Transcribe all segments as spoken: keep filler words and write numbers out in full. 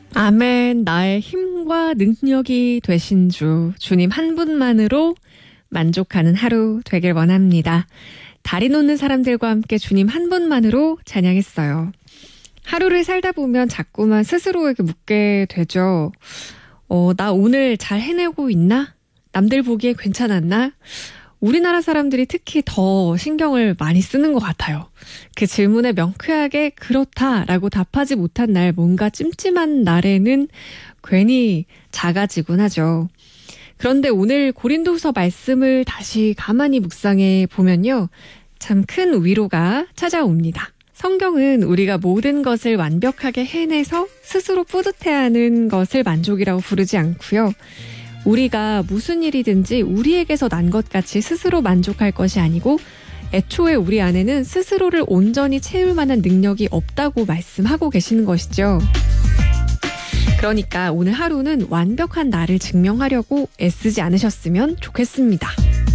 아멘. 나의 힘과 능력이 되신 주, 주님 한 분만으로 만족하는 하루 되길 원합니다. 다리 놓는 사람들과 함께 주님 한 분만으로 찬양했어요. 하루를 살다 보면 자꾸만 스스로에게 묻게 되죠. 어, 나 오늘 잘 해내고 있나? 남들 보기에 괜찮았나? 우리나라 사람들이 특히 더 신경을 많이 쓰는 것 같아요. 그 질문에 명쾌하게 그렇다라고 답하지 못한 날, 뭔가 찜찜한 날에는 괜히 작아지곤 하죠. 그런데 오늘 고린도후서 말씀을 다시 가만히 묵상해 보면요, 참 큰 위로가 찾아옵니다. 성경은 우리가 모든 것을 완벽하게 해내서 스스로 뿌듯해하는 것을 만족이라고 부르지 않고요. 우리가 무슨 일이든지 우리에게서 난 것 같이 스스로 만족할 것이 아니고 애초에 우리 안에는 스스로를 온전히 채울 만한 능력이 없다고 말씀하고 계시는 것이죠. 그러니까 오늘 하루는 완벽한 나를 증명하려고 애쓰지 않으셨으면 좋겠습니다.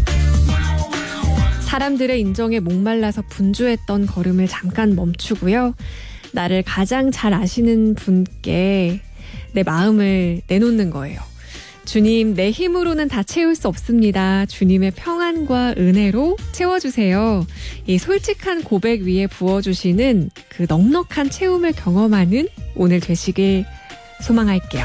사람들의 인정에 목말라서 분주했던 걸음을 잠깐 멈추고요. 나를 가장 잘 아시는 분께 내 마음을 내놓는 거예요. 주님, 내 힘으로는 다 채울 수 없습니다. 주님의 평안과 은혜로 채워주세요. 이 솔직한 고백 위에 부어주시는 그 넉넉한 채움을 경험하는 오늘 되시길 소망할게요.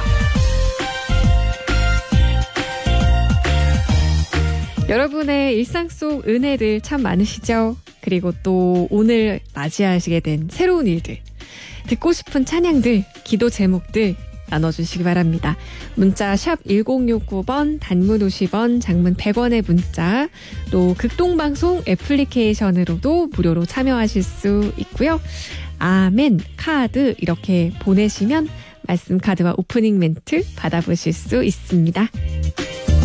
여러분의 일상 속 은혜들 참 많으시죠? 그리고 또 오늘 맞이하시게 된 새로운 일들, 듣고 싶은 찬양들, 기도 제목들 나눠주시기 바랍니다. 문자 샵 일공육구 번, 단문 오십 원, 장문 백 원의 문자, 또 극동방송 애플리케이션으로도 무료로 참여하실 수 있고요. 아멘 카드 이렇게 보내시면 말씀 카드와 오프닝 멘트 받아보실 수 있습니다.